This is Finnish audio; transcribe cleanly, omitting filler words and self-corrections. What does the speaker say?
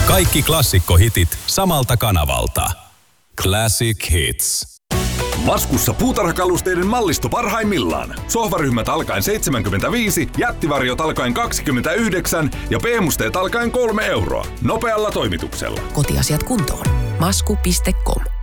Kaikki klassikkohitit samalta kanavalta. Classic Hits. Maskussa puutarhakalusteiden mallisto parhaimmillaan. Sohvaryhmät alkaen 75, jättivarjot alkaen 29 ja p-musteet alkaen 3 euroa. Nopealla toimituksella. Kotiasiat kuntoon. Masku.com